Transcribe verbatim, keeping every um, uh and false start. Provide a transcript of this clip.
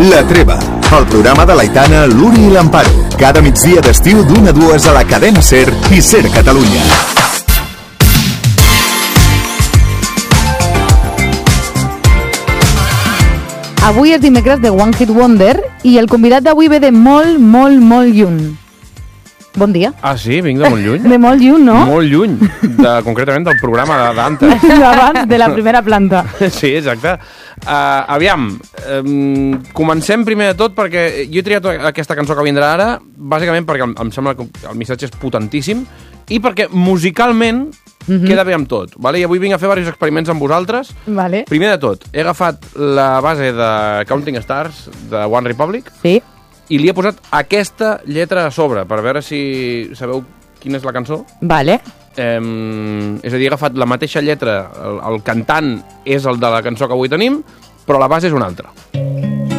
La Treva, el programa de l'Aitana, l'Uri i l'Amparo. Cada migdia d'estiu d'una a dues a la cadena SER i SER Catalunya. Avui és dimecres de One Hit Wonder i el convidat d'avui ve de molt, molt, molt lluny. Bon dia. Ah, sí? Vinc de molt lluny? De molt lluny, no? Molt lluny, de, concretament del programa d'antes. Abans de la primera planta. Sí, exacte. Uh, aviam, um, comencem primer de tot perquè jo he triat aquesta cançó que vindrà ara, bàsicament perquè em, em sembla que el missatge és potentíssim i perquè musicalment mm-hmm. queda bé amb tot. Vale? I avui vinc a fer diversos experiments amb vosaltres. Vale. Primer de tot, he agafat la base de Counting Stars de One Republic. Sí. I li he posat aquesta lletra a sobre, per veure si sabeu quina és la cançó. Vale. Eh, és a dir, he agafat la mateixa lletra, el, el cantant és el de la cançó que avui tenim, però la base és una altra.